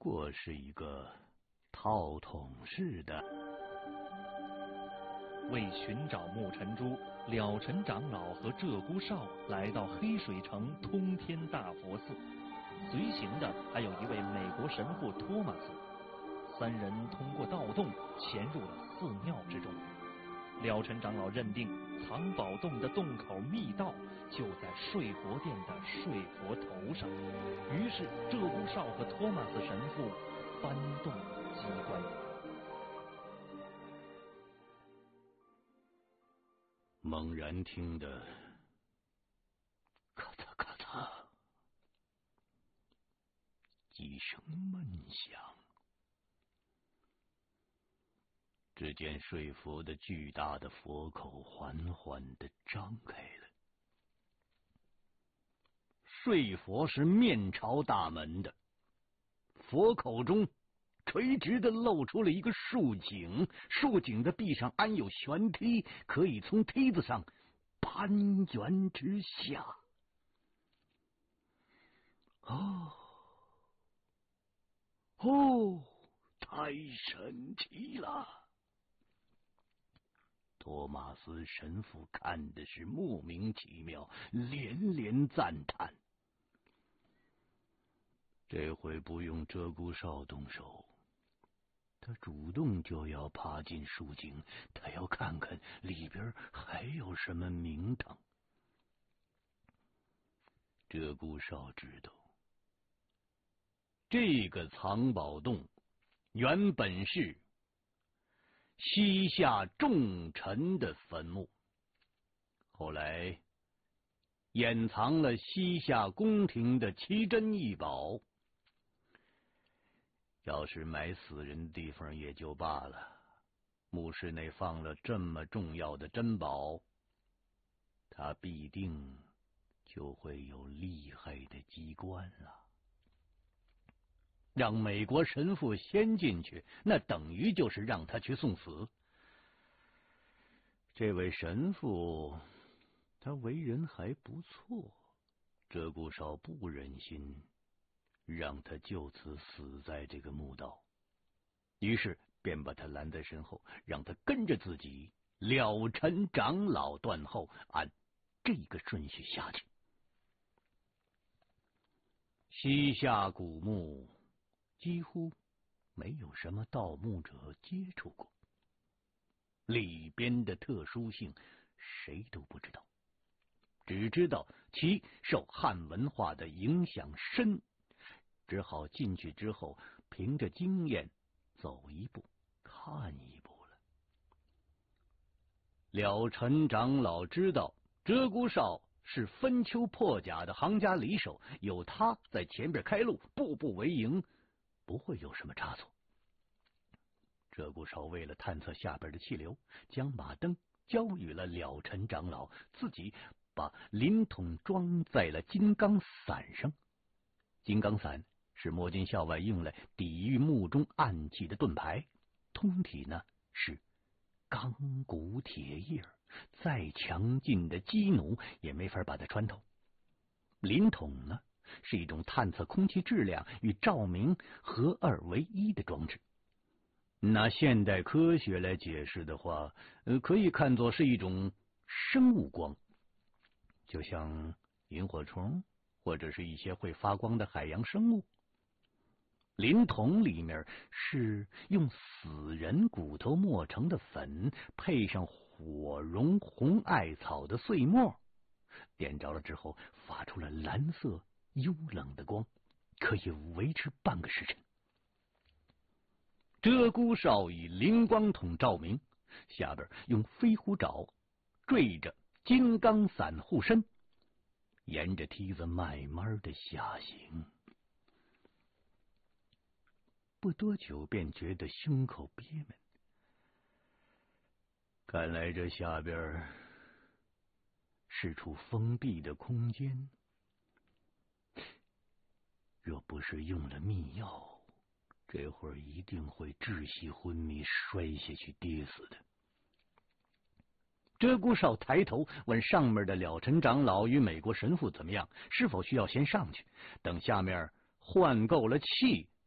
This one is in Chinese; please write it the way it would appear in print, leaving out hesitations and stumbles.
过是一个套筒式的。 为寻找木尘珠，了尘长老和鹧鸪哨来到黑水城通天大佛寺，随行的还有一位美国神父托马斯。三人通过盗洞潜入了寺庙之中。了尘长老认定藏宝洞的洞口密道就在睡佛殿的睡佛头上，于是鹧鸪哨和托马斯神父搬动机关。 猛然听得咔嚓咔嚓几声闷响，只见睡佛的巨大的佛口缓缓地张开了。睡佛是面朝大门的，佛口中垂直的露出了一个竖井，竖井的壁上安有悬梯，可以从梯子上攀援之下。太神奇了！托马斯神父看的是莫名其妙，连连赞叹。这回不用鹧鸪哨动手，他主动就要爬进树井，他要看看里边还有什么名堂。鹧鸪哨知道，这个藏宝洞原本是西夏重臣的坟墓，后来掩藏了西夏宫廷的奇珍异宝。要是埋死人的地方也就罢了，墓室内放了这么重要的珍宝，它必定就会有厉害的机关了。让美国神父先进去，那等于就是让他去送死。这位神父他为人还不错，鹧鸪哨不忍心让他就此死在这个墓道，于是便把他拦在身后，让他跟着自己了尘长老断后，按这个顺序下去。西夏古墓几乎没有什么盗墓者接触过，里边的特殊性谁都不知道，只知道其受汉文化的影响深，只好进去之后凭着经验走一步看一步了。了尘长老知道鹧鸪哨是分丘破甲的行家里手，有他在前边开路，步步为营，不会有什么差错。鹧鸪哨为了探测下边的气流，将马灯交予了了尘长老，自己把灵筒装在了金刚伞上。金刚伞是摸金校尉用来抵御墓中暗器的盾牌，通体呢是钢骨铁叶，再强劲的机弩也没法把它穿透。灵筒呢是一种探测空气质量与照明合二为一的装置。拿现代科学来解释的话，可以看作是一种生物光，就像萤火虫或者是一些会发光的海洋生物。灵筒里面是用死人骨头磨成的粉，配上火绒红艾草的碎末，点着了之后发出了蓝色幽冷的光，可以维持半个时辰。鹧鸪哨以灵光筒照明，下边用飞狐爪缀着金刚伞护身，沿着梯子慢慢的下行。不多久便觉得胸口憋闷，看来这下边是处封闭的空间，若不是用了秘药，这会儿一定会窒息昏迷，摔下去跌死的。鹧鸪哨抬头问上面的了尘长老与美国神父怎么样，是否需要先上去，等下面换够了气